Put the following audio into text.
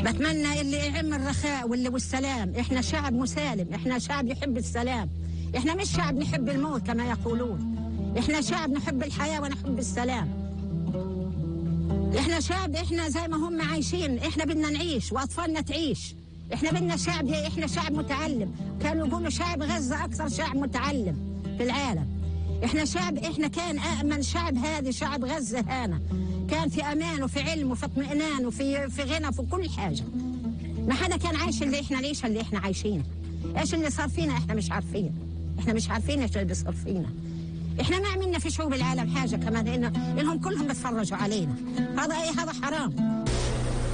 بتمنى اللي يعم الرخاء والسلام. احنا شعب مسالم، احنا شعب يحب السلام، احنا مش شعب نحب الموت كما يقولون، احنا شعب نحب الحياة ونحب السلام. احنا شعب، احنا زي ما هم عايشين احنا بدنا نعيش واطفالنا تعيش. احنا بدنا شعب، احنا شعب متعلم، كانوا يقولوا شعب غزة اكثر شعب متعلم في العالم. احنا شعب، احنا كان امن شعب، هذا شعب غزة هنا كان في امان وفي علم وفي اطمئنان وفي غنى في كل حاجة. ما حدا كان عايش اللي احنا العيشة اللي احنا عايشينها. ايش اللي صار فينا احنا مش عارفين، احنا مش عارفين ايش اللي صار فينا. احنا ما عملنا في شعوب العالم حاجة كمان، انهم كلهم بيتفرجوا علينا. هذا حرام.